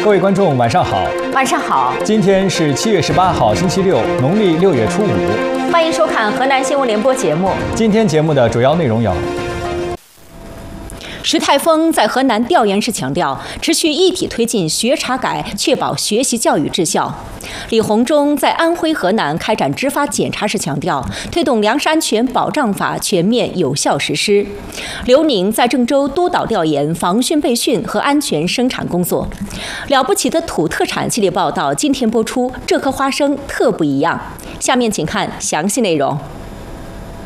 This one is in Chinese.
各位观众，晚上好。 晚上好。 今天是7月18号，星期六，农历6月初5。 欢迎收看河南新闻联播节目。 今天节目的主要内容有： 石泰峰在河南调研时强调，持续一体推进学查改，确保学习教育质效。李鸿忠在安徽、河南开展执法检查时强调，推动粮食安全保障法全面有效实施。刘宁在郑州督导调研防汛备训和安全生产工作。了不起的土特产系列报道今天播出，这颗花生特不一样。下面请看详细内容。